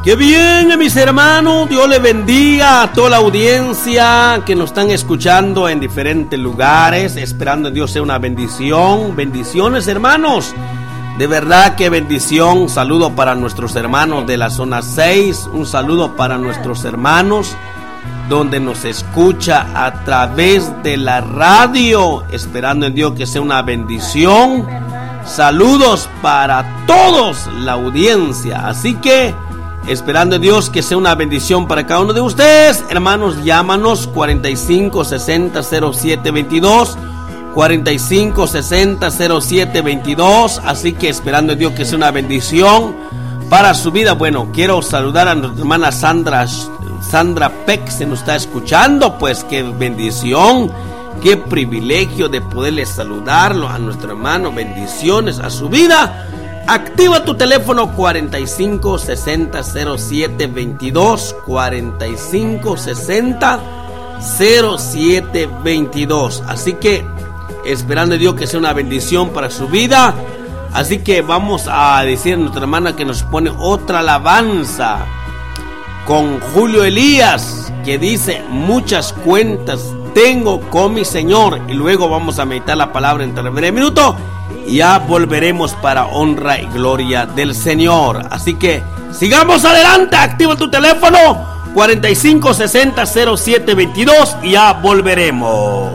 Qué bien, mis hermanos. Dios les bendiga a toda la audiencia que nos están escuchando en diferentes lugares. Esperando en Dios sea una bendición. Bendiciones, hermanos. De verdad que bendición. Saludo para nuestros hermanos de la zona 6. Un saludo para nuestros hermanos donde nos escucha a través de la radio. Esperando en Dios que sea una bendición. Saludos para todos la audiencia. Así que esperando en Dios que sea una bendición para cada uno de ustedes. Hermanos, llámanos 45600722, 45600722. Así que esperando en Dios que sea una bendición para su vida. Bueno, quiero saludar a nuestra hermana Sandra Peck, se nos está escuchando. Pues qué bendición, qué privilegio de poderle saludarlo a nuestro hermano. Bendiciones a su vida. Activa tu teléfono 45600722, 45600722. Así que esperando a Dios que sea una bendición para su vida. Así que vamos a decir a nuestra hermana que nos pone otra alabanza con Julio Elías, que dice: muchas cuentas tengo con mi Señor. Y luego vamos a meditar la palabra en 3 minutos. Ya volveremos para honra y gloria del Señor. Así que sigamos adelante. Activa tu teléfono 45600722 y ya volveremos.